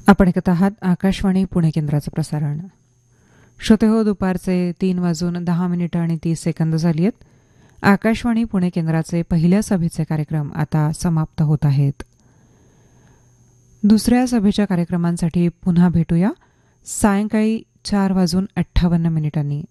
आपण ऐकत आहात आकाशवाणी पुणे केंद्राचं प्रसारण. श्रोते हो, दुपारचे 3:10 आणि 30 सेकंद झाली आहेत. आकाशवाणी पुणे केंद्राचे पहिल्या सभेचे कार्यक्रम आता समाप्त होत आहेत. दुसऱ्या सभेच्या कार्यक्रमांसाठी पुन्हा भेटूया सायंकाळी 4:58